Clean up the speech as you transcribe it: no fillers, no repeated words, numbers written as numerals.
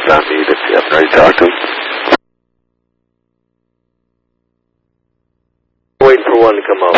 on mute if you haven't already talked to him. Waiting for one to come up.